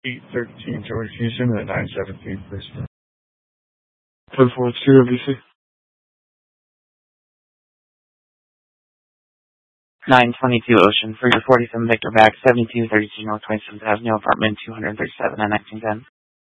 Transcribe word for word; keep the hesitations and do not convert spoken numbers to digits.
eight thirteen George Houston at nine seventeen Brisbane. ten four two W C. nine twenty-two Ocean for your forty-seven Victor back, seventy-two thirty-two North twenty-seventh Avenue, apartment two thirty-seven at nineteen ten.